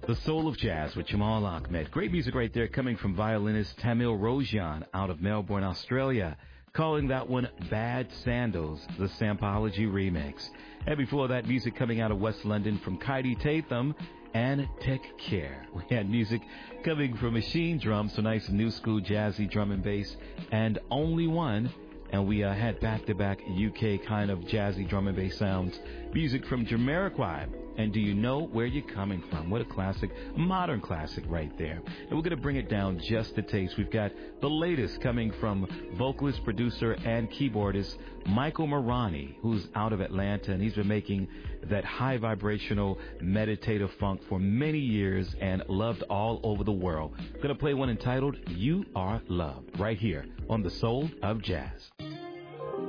The Soul of Jazz with Jamal Ahmed. Great music right there coming from violinist Tamil Rojan out of Melbourne, Australia. Calling that one Bad Sandals, the Sampology remix. And before that, music coming out of West London from Kaidi Tatham and Tech Care. We had music coming from Machine Drum, so nice new school jazzy drum and bass, and Only One. And we had back-to-back UK kind of jazzy drum and bass sounds. Music from Jamiroquai. And Do You Know Where You're Coming From? What a classic, modern classic right there. And we're going to bring it down just a taste. We've got the latest coming from vocalist, producer, and keyboardist Michael Marani, who's out of Atlanta, and he's been making that high vibrational meditative funk for many years and loved all over the world. Going to play one entitled You Are Loved right here on The Soul of Jazz.